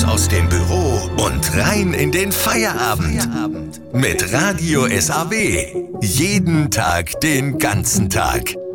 Raus aus dem Büro und rein in den Feierabend. Mit Radio SAW. Jeden Tag, den ganzen Tag.